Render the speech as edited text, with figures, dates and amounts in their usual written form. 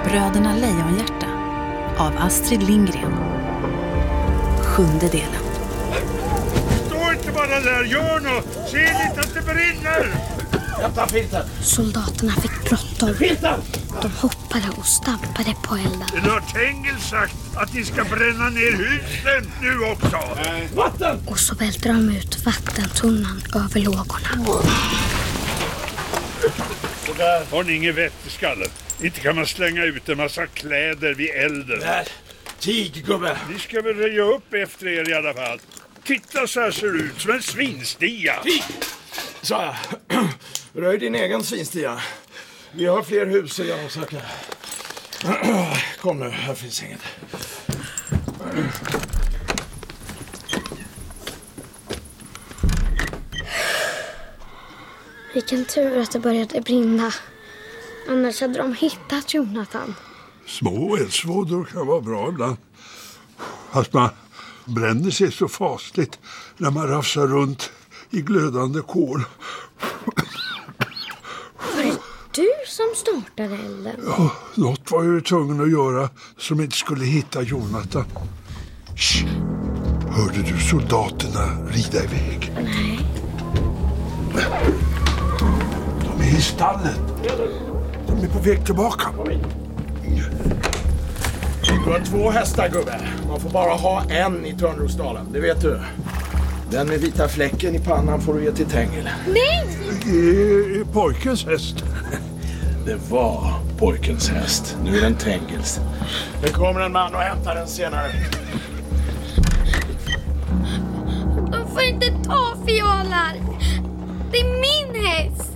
Bröderna Lejonhjärta av Astrid Lindgren. 7:e delen. Stå inte bara där, gör något! Se lite att det brinner! Hämta filten! Soldaterna fick bråttom. Filten! De hoppade och stampade på elden. Nu har Tengil sagt att ni ska bränna ner husen nu också! Vatten! Och så välte de ut vattentunnan över lågorna. Har ni ingen vett i skallen? Inte kan man slänga ut en massa kläder vid elden. Där! Tig, gubbe! Ni ska väl röja upp efter er i alla fall. Titta, så här ser det ut, som en svinstia. Tig! Sa jag. Röj din egen svinstia. Vi har fler hus i Jansaka. Kom nu, här finns inget. Vilken tur att det började brinna. Annars hade de hittat Jonathan. Små eldsvådor kan vara bra ibland. Fast man bränner sig så fasligt när man rafsar runt i glödande kol. Var det du som startade elden? Ja, något var jag tvungen att göra som inte skulle hitta Jonathan. Shh. Hörde du soldaterna rida iväg? Nej. De är i stallet. De är på väg tillbaka. Du har 2 hästar, gubbe. Man får bara ha en i Törnrosdalen, det vet du. Den med vita fläcken i pannan får du ge till Tengil. Nej! Det är pojkens häst. Det var pojkens häst. Nu är den Tengils. Det kommer en man och hämtar den senare. De får inte ta fiolar. Det är min häst.